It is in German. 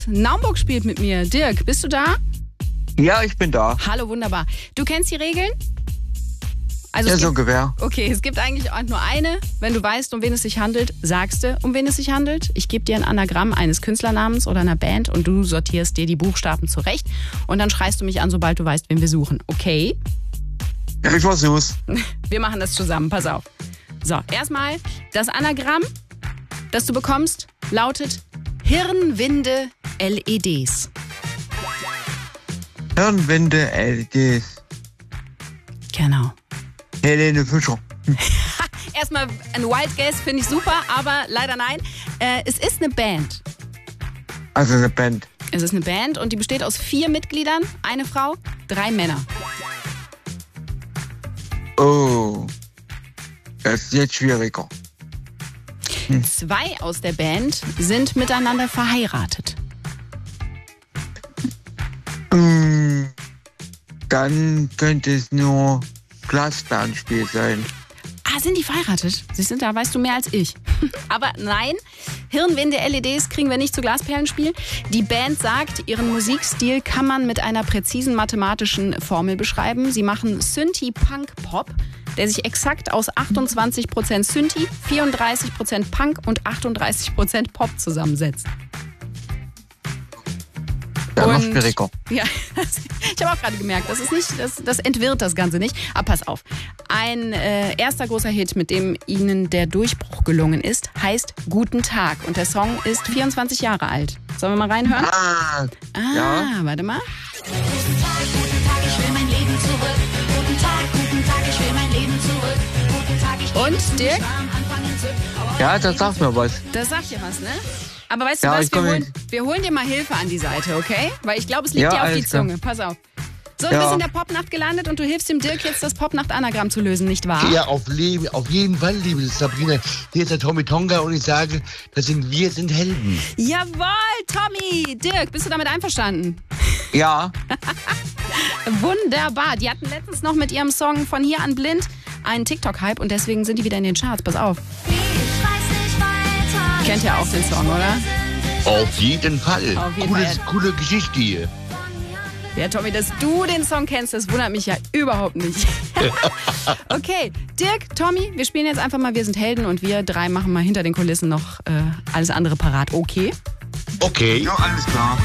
Naumburg spielt mit mir. Dirk, bist du da? Ja, ich bin da. Hallo, wunderbar. Du kennst die Regeln? Also Ja, so ungefähr. Okay, es gibt eigentlich nur eine. Wenn du weißt, um wen es sich handelt, sagst du, um wen es sich handelt. Ich gebe dir ein Anagramm eines Künstlernamens oder einer Band und du sortierst dir die Buchstaben zurecht. Und dann schreist du mich an, sobald du weißt, wen wir suchen. Okay? Ja, ich versuch's. Wir machen das zusammen, pass auf. So, erstmal, das Anagramm, das du bekommst, lautet Hirnwinde LEDs. Hirnwinde LEDs. Genau. Helene Fischer. Erstmal ein Wild Guess, finde ich super, aber leider nein. Es ist eine Band. Also eine Band. Es ist eine Band und die besteht aus 4 Mitgliedern, eine Frau, 3 Männer. Oh, das ist jetzt schwieriger. 2 aus der Band sind miteinander verheiratet. Dann könnte es nur Glasbandspiel sein. Ah, sind die verheiratet? Siehst du, da weißt du mehr als ich. Aber nein, Hirnwinde LEDs kriegen wir nicht zu Glasperlenspiel. Die Band sagt, ihren Musikstil kann man mit einer präzisen mathematischen Formel beschreiben. Sie machen Synthie-Punk-Pop, der sich exakt aus 28% Synthie, 34% Punk und 38% Pop zusammensetzt. Ja, noch schwieriger. Ja, ich habe auch gerade gemerkt, das entwirrt das Ganze nicht. Aber pass auf, ein erster großer Hit, mit dem ihnen der Durchbruch gelungen ist, heißt Guten Tag. Und der Song ist 24 Jahre alt. Sollen wir mal reinhören? Ja. Warte mal. Guten Tag, ich will mein Leben zurück. Guten Tag, ich will mein Leben zurück. Guten Tag, ich Und, Dirk? Ja, das sagt mir was. Das sagt dir was, ne? Aber weißt du Ja, was, ich komm wir holen dir mal Hilfe an die Seite, okay? Weil ich glaube, es liegt Ja, dir auf die alles klar. Zunge. Pass auf. So, du Ja. bist in der Popnacht gelandet und du hilfst dem Dirk jetzt, das Popnacht-Anagramm zu lösen, nicht wahr? Ja, auf jeden Fall, liebe Sabrina. Hier ist der Tommy Tonga und ich sage, wir sind Helden. Jawohl, Tommy! Dirk, bist du damit einverstanden? Ja, Wunderbar. Die hatten letztens noch mit ihrem Song Von hier an blind einen TikTok-Hype und deswegen sind die wieder in den Charts. Pass auf. Kennt ihr auch den Song, oder? Auf jeden Fall. Auf jeden Fall. Coole Geschichte hier. Ja, Tommy, dass du den Song kennst, das wundert mich ja überhaupt nicht. Okay, Dirk, Tommy, wir spielen jetzt einfach mal Wir sind Helden und wir 3 machen mal hinter den Kulissen noch alles andere parat. Okay? Okay. ja, alles klar.